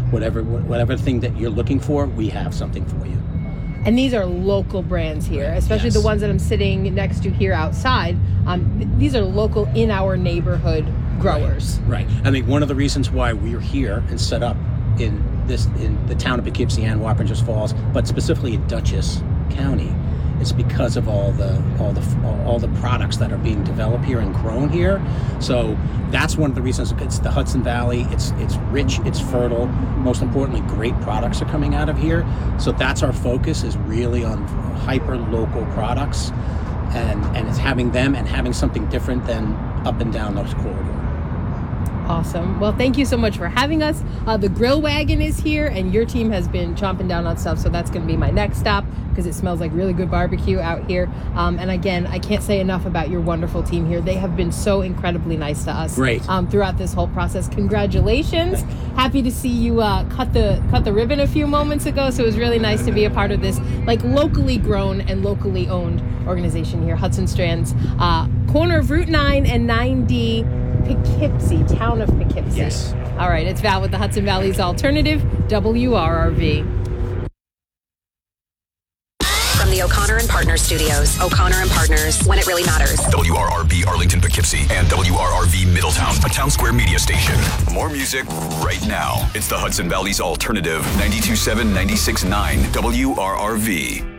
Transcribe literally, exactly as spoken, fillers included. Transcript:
whatever whatever thing that you're looking for, we have something for you. And these are local brands here, especially Yes. the ones that I'm sitting next to here outside. Um, th- these are local in our neighborhood growers. Right. I mean, one of the reasons why we're here and set up in this in the town of Poughkeepsie and Wappingers Falls, but specifically in Dutchess County, is because of all the all the all the products that are being developed here and grown here. So that's one of the reasons. It's the Hudson Valley. It's it's rich. It's fertile. Most importantly, great products are coming out of here. So that's our focus, is really on hyper local products, and and it's having them and having something different than up and down those corridors. Awesome. Well, thank you so much for having us. Uh, the grill wagon is here, and your team has been chomping down on stuff, so that's going to be my next stop, because it smells like really good barbecue out here. Um, and again, I can't say enough about your wonderful team here. They have been so incredibly nice to us. Great. Um, throughout this whole process. Congratulations. Happy to see you uh, cut the cut the ribbon a few moments ago. So it was really nice to be a part of this like locally grown and locally owned organization here, Hudson Strands, uh, corner of Route nine and nine D, Poughkeepsie, town of Poughkeepsie. Yes. All right, it's Val with the Hudson Valley's Alternative, W R R V. From the O'Connor and Partners Studios, O'Connor and Partners, when it really matters. W R R B Arlington Poughkeepsie and W R R V Middletown, a Town Square media station. More music right now. It's the Hudson Valley's Alternative, ninety-two point seven, ninety-six point nine W R R V.